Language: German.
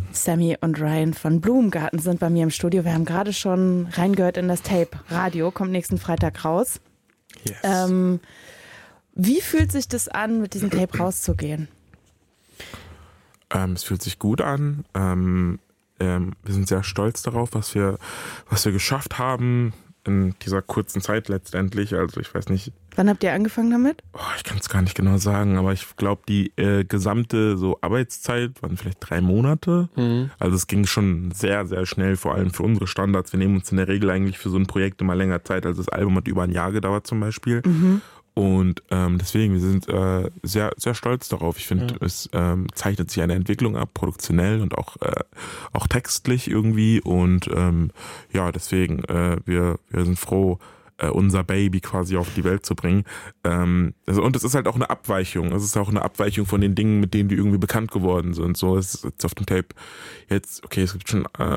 Sammy und Ryan von Blumengarten sind bei mir im Studio. Wir haben gerade schon reingehört in das Tape. Radio kommt nächsten Freitag raus. Yes. Wie fühlt sich das an, mit diesem Tape rauszugehen? Es fühlt sich gut an. Wir sind sehr stolz darauf, was wir geschafft haben in dieser kurzen Zeit letztendlich. Also ich weiß nicht. Wann habt ihr angefangen damit? Ich kann es gar nicht genau sagen, aber ich glaube, die gesamte Arbeitszeit waren vielleicht 3 Monate. Also es ging schon sehr, sehr schnell, vor allem für unsere Standards. Wir nehmen uns in der Regel eigentlich für so ein Projekt immer länger Zeit. Also das Album hat über ein Jahr gedauert zum Beispiel. Und deswegen, wir sind sehr, sehr stolz darauf. Ich finde, es zeichnet sich eine Entwicklung ab, produktionell und auch textlich irgendwie. Und deswegen, wir sind froh, unser Baby quasi auf die Welt zu bringen. Und es ist halt auch eine Abweichung. Es ist auch eine Abweichung von den Dingen, mit denen die irgendwie bekannt geworden sind. So ist jetzt auf dem Tape jetzt, okay, es gibt schon